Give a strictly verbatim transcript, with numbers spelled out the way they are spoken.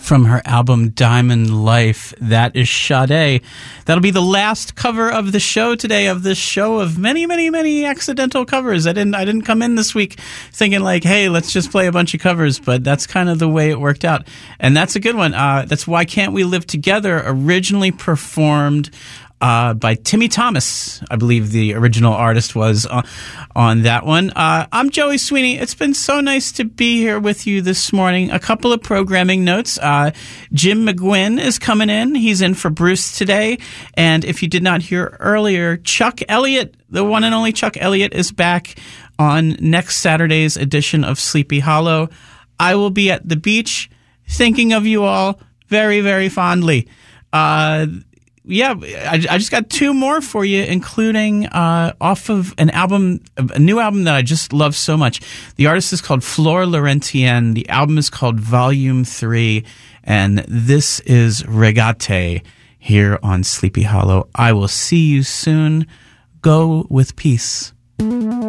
from her album Diamond Life. That is Sade. That'll be the last cover of the show today, of this show of many, many, many accidental covers. I didn't I didn't come in this week thinking like, hey, let's just play a bunch of covers, but that's kind of the way it worked out. And that's a good one. Uh, that's Why Can't We Live Together, originally performed Uh, by Timmy Thomas, I believe the original artist was uh, on that one. Uh, I'm Joey Sweeney. It's been so nice to be here with you this morning. A couple of programming notes. Uh, Jim McGuinn is coming in. He's in for Bruce today. And if you did not hear earlier, Chuck Elliott, the one and only Chuck Elliott, is back on next Saturday's edition of Sleepy Hollow. I will be at the beach thinking of you all very, very fondly. Uh, Yeah, I, I just got two more for you, including uh, off of an album, a new album that I just love so much. The artist is called Flore Laurentienne. The album is called Volume three, and this is Regate here on Sleepy Hollow. I will see you soon. Go with peace.